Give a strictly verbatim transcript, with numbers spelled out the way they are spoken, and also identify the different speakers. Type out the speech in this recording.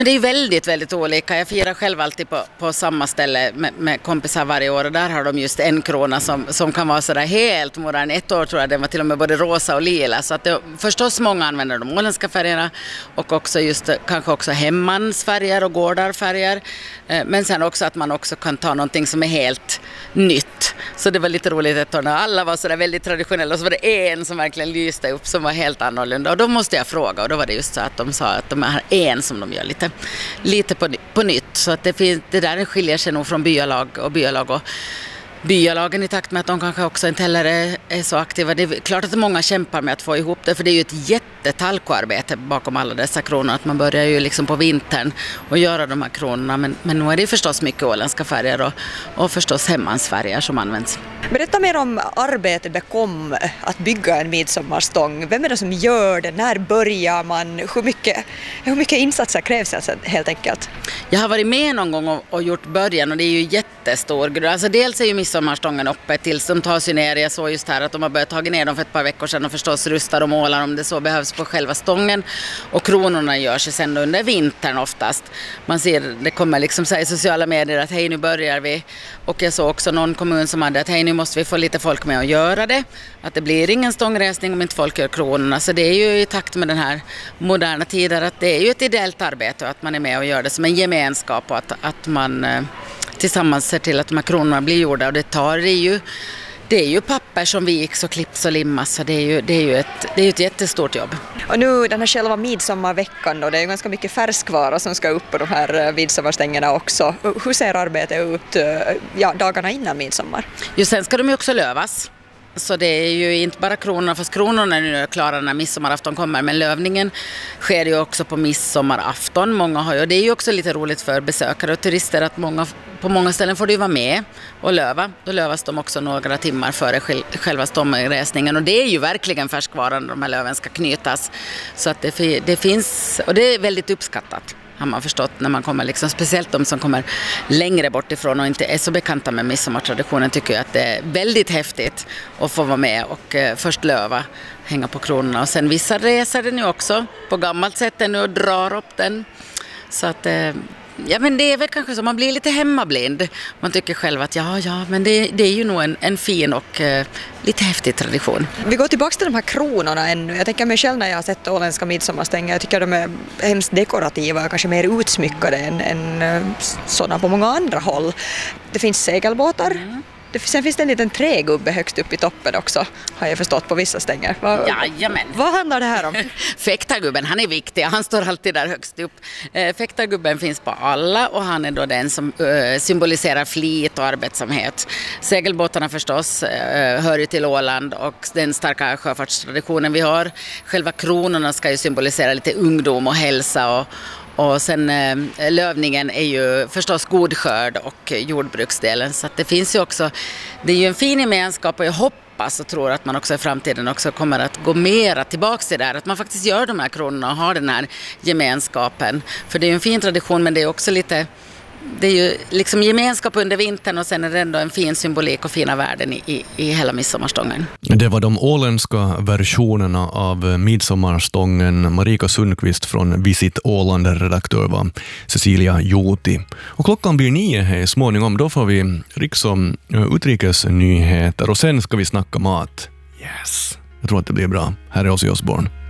Speaker 1: Det är väldigt, väldigt olika. Jag firar själv alltid på, på samma ställe med, med kompisar varje år och där har de just en krona som, som kan vara sådär helt modern. Ett år tror jag den var till och med både rosa och lila. Så att det, förstås många använder de åländska färgerna och också just kanske också hemmans färger och gårdarfärger. Men sen också att man också kan ta någonting som är helt nytt. Så det var lite roligt ett år när alla var sådär väldigt traditionella och så var det en som verkligen lyste upp som var helt annorlunda. Och då måste jag fråga och då var det just så att de sa att de har en som de gör lite lite på, på nytt, så att det, finns, det där skiljer sig nog från byalag och byalag och byalagen i takt med att de kanske också inte heller är, är så aktiva. Det är klart att många kämpar med att få ihop det, för det är ju ett jättetalkoarbete bakom alla dessa kronor, att man börjar ju liksom på vintern och göra de här kronorna, men, men nu är det förstås mycket åländska färger och, och förstås hemmans färger som används.
Speaker 2: Berätta mer om arbetet bakom att bygga en midsommarstång. Vem är det som gör det? När börjar man? Hur mycket, hur mycket insatser krävs alltså helt enkelt?
Speaker 1: Jag har varit med någon gång och, och gjort början och det är ju jättestor. Alltså dels är ju midsommarstången uppe tills de tar sig ner. Jag såg just här att de har börjat ta ner dem för ett par veckor sedan och förstås rustar och målar om det så behövs på själva stången. Och kronorna gör sig sen under vintern oftast. Man ser, det kommer liksom så här i sociala medier att hej nu börjar vi. Och jag såg också någon kommun som hade att hej nu måste vi få lite folk med att göra det. Att det blir ingen stångresning om inte folk gör kronorna. Så det är ju i takt med den här moderna tiden att det är ju ett ideellt arbete och att man är med och gör det som en gemenskap och att, att man tillsammans ser till att de här kronorna blir gjorda. Och det tar det är ju, det är ju papper som viks och klipps och limmas, så det är ju, det är ju ett, det är ett jättestort jobb.
Speaker 2: Och nu den här själva midsommarveckan då, det är ju ganska mycket färskvara som ska upp på de här midsommarstängerna också. Hur ser arbetet ut ja, dagarna innan midsommar?
Speaker 1: Jo, sen ska de ju också lövas. Så det är ju inte bara kronorna, fast kronorna är nu klara när midsommarafton kommer, men lövningen sker ju också på midsommarafton. Många har ju, och det är ju också lite roligt för besökare och turister att många, på många ställen får du vara med och löva. Då lövas de också några timmar före själva stångresningen och det är ju verkligen färskvaran när de här löven ska knytas. Så att det, det finns, och det är väldigt uppskattat. Har man förstått när man kommer, liksom, speciellt de som kommer längre bort ifrån och inte är så bekanta med midsommartraditionen tycker jag att det är väldigt häftigt att få vara med och eh, först löva, hänga på kronorna och sen vissa reser den ju också på gammalt sätt nu och drar upp den. Så att eh, ja, men det är väl kanske så man blir lite hemmablind. Man tycker själv att ja, ja men det, det är ju nog en, en fin och eh, lite häftig tradition.
Speaker 2: Vi går tillbaka till de här kronorna ännu. Jag tänker mig själv när jag har sett åländska midsommarstänger. Jag tycker de är hemskt dekorativa och kanske mer utsmyckade än, än sådana på många andra håll. Det finns segelbåtar. Mm. Det, sen finns det en liten trägubbe högst upp i toppen också, har jag förstått på vissa stänger. Va,
Speaker 1: Jajamän.
Speaker 2: Vad handlar det här om?
Speaker 1: Fäktargubben, han är viktig. Han står alltid där högst upp. Eh, fäktargubben finns på alla och han är då den som eh, symboliserar flit och arbetsamhet. Segelbåtarna förstås eh, hör ju till Åland och den starka sjöfartstraditionen vi har. Själva kronorna ska ju symbolisera lite ungdom och hälsa och Och sen eh, lövningen är ju förstås god skörd och jordbruksdelen. Så att det finns ju också, det är ju en fin gemenskap och jag hoppas och tror att man också i framtiden också kommer att gå mera tillbaka till det där. Att man faktiskt gör de här kronorna och har den här gemenskapen. För det är ju en fin tradition men det är också lite, det är ju liksom gemenskap under vintern och sen är det ändå en fin symbolik och fina värden i, i, i hela midsommarstången.
Speaker 3: Det var de åländska versionerna av midsommarstången. Marika Sundqvist från Visit Åland, redaktör var Cecilia Joti. Och klockan blir nio här småningom, då får vi riksom utrikesnyheter och sen ska vi snacka mat. Yes, jag tror att det blir bra. Här är Ozzy Osbourne.